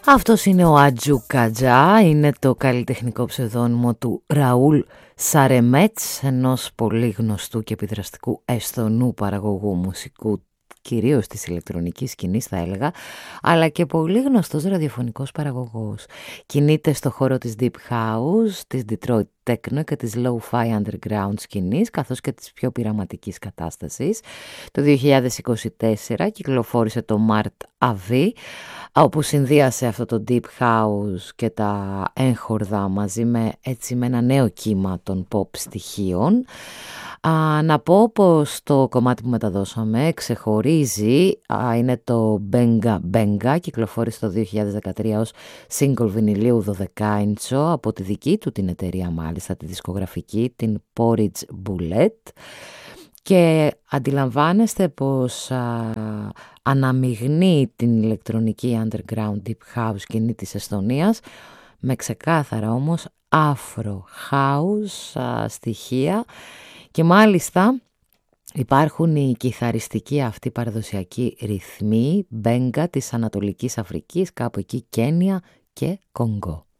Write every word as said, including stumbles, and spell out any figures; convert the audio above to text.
Αυτός είναι ο Ατζού Κατζά, είναι το καλλιτεχνικό ψευδόνυμο του Ραούλ Σαρεμέτς, ενός πολύ γνωστού και επιδραστικού εσθονού παραγωγού μουσικού, κυρίως της ηλεκτρονικής σκηνής θα έλεγα, αλλά και πολύ γνωστός ραδιοφωνικός παραγωγός. Κινείται στο χώρο της Deep House, της Detroit Techno και της Lo-Fi Underground σκηνής, καθώς και της πιο πειραματικής κατάστασης. Το δύο χιλιάδες είκοσι τέσσερα κυκλοφόρησε το Mart Αβί, όπου συνδύασε αυτό το Deep House και τα έγχορδα μαζί με, έτσι, με ένα νέο κύμα των pop στοιχείων. Α, να πω πως το κομμάτι που μεταδώσαμε ξεχωρίζει, α, είναι το Benga Benga, κυκλοφόρησε το δύο χιλιάδες δεκατρία ως single βινιλίου δώδεκα ίντσο από τη δική του την εταιρεία, μάλιστα τη δισκογραφική, την Porridge Bullet, και αντιλαμβάνεστε πως α, αναμειγνύει την ηλεκτρονική underground deep house σκηνή της Εσθονίας με ξεκάθαρα όμως afro house α, στοιχεία. Και μάλιστα υπάρχουν οι κιθαριστικοί αυτοί παραδοσιακοί ρυθμοί μπέγκα της Ανατολικής Αφρικής, κάπου εκεί Κένια και Κονγκό.